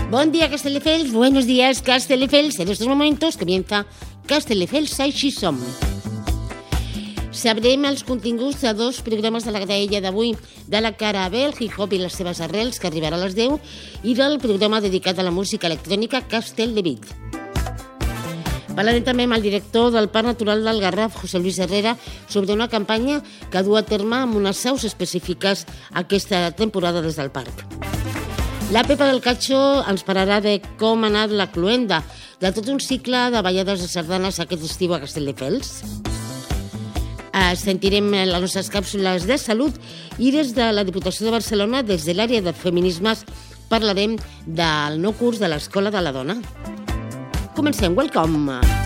Buen día, Castelldefels. Buenos días, Castelldefels. En estos momentos comienza Castelldefels Així Som. Sabrem els continguts de dos programes de la graella d'avui, de la cara B, el hip-hop i les seves arrels, que arribarà a les 10, i del programa dedicat a la música electrònica Castell de Vic. Parlarem també amb el director del Parc Natural del Garraf, José Luis Herrera, sobre una campanya que du a terme amb unes aus específiques aquesta temporada des del parc. La Pepa del Catxo ens parlarà de com ha anat la cloenda, de tot un cicle de ballades de sardanes aquest estiu a Castelldefels. Sentirem les nostres càpsules de salut i des de la Diputació de Barcelona, des de l'àrea de feminismes, parlarem del nou curs de l'Escola de la Dona. Comencem, welcome!